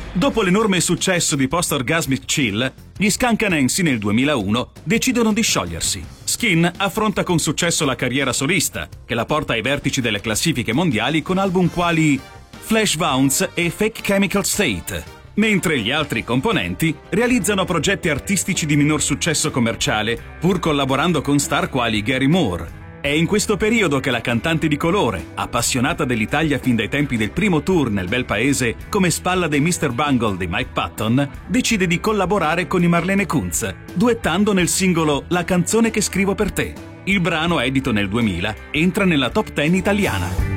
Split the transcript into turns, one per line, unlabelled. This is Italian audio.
Dopo l'enorme successo di Post Orgasmic Chill, gli Skunk Anansi nel 2001 decidono di sciogliersi. Skin affronta con successo la carriera solista, che la porta ai vertici delle classifiche mondiali con album quali Flash Bounce e Fake Chemical State, mentre gli altri componenti realizzano progetti artistici di minor successo commerciale, pur collaborando con star quali Gary Moore. È in questo periodo che la cantante di colore, appassionata dell'Italia fin dai tempi del primo tour nel bel paese come spalla dei Mr. Bungle di Mike Patton, decide di collaborare con i Marlene Kunz, duettando nel singolo La canzone che scrivo per te. Il brano, edito nel 2000, entra nella top 10 italiana.